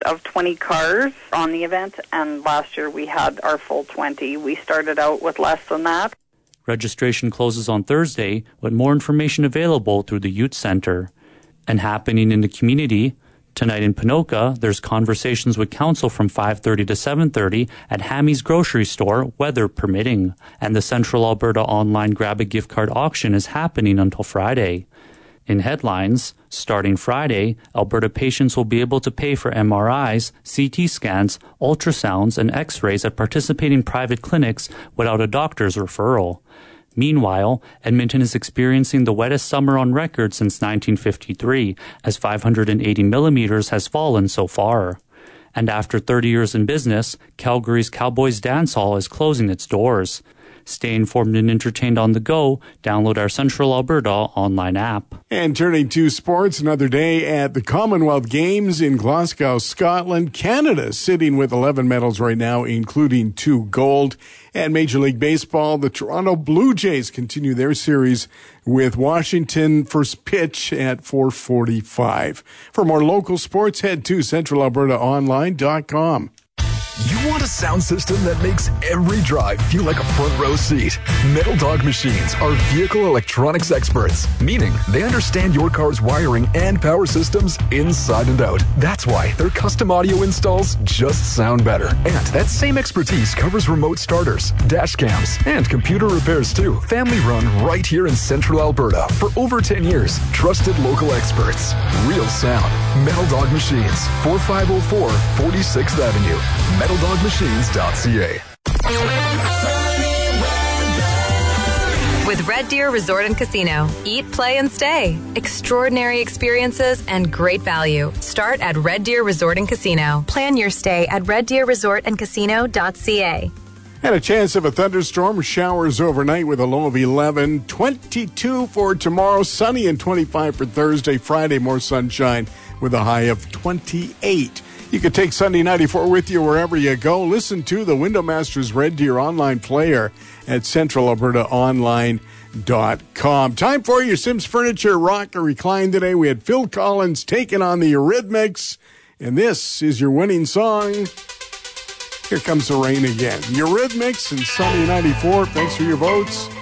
of 20 cars on the event, and last year we had our full 20. We started out with less than that. Registration closes on Thursday, with more information available through the Youth Center. And happening in the community, tonight in Ponoka, there's conversations with council from 5:30 to 7:30 at Hammy's Grocery Store, weather permitting. And the Central Alberta Online Grab a Gift Card auction is happening until Friday. In headlines, starting Friday, Alberta patients will be able to pay for MRIs, CT scans, ultrasounds, and X-rays at participating private clinics without a doctor's referral. Meanwhile, Edmonton is experiencing the wettest summer on record since 1953, as 580 millimeters has fallen so far. And after 30 years in business, Calgary's Cowboys Dance Hall is closing its doors. Stay informed and entertained on the go. Download our Central Alberta online app. And turning to sports, another day at the Commonwealth Games in Glasgow, Scotland. Canada sitting with 11 medals right now, including 2 gold. And Major League Baseball, the Toronto Blue Jays continue their series with Washington. First pitch at 4:45. For more local sports, head to CentralAlbertaOnline.com. You want a sound system that makes every drive feel like a front row seat? Metal Dog Machines are vehicle electronics experts, meaning they understand your car's wiring and power systems inside and out. That's why their custom audio installs just sound better. And that same expertise covers remote starters, dash cams, and computer repairs too. Family run right here in Central Alberta for over 10 years. Trusted local experts. Real sound. Metal Dog Machines, 4504 46th Avenue. MetalDogMachines.ca. With Red Deer Resort and Casino. Eat, play, and stay. Extraordinary experiences and great value. Start at Red Deer Resort and Casino. Plan your stay at reddeerresortandcasino.ca. And a chance of a thunderstorm, showers overnight with a low of 11. 22 for tomorrow, sunny and 25 for Thursday. Friday, more sunshine with a high of 28. You can take Sunday 94 with you wherever you go. Listen to the Window Masters Red Deer online player at CentralAlbertaOnline.com. Time for your Sims Furniture Rock or Recline today. We had Phil Collins taking on the Eurythmics, and this is your winning song. Here comes the rain again. Eurythmics and Sunday 94. Thanks for your votes.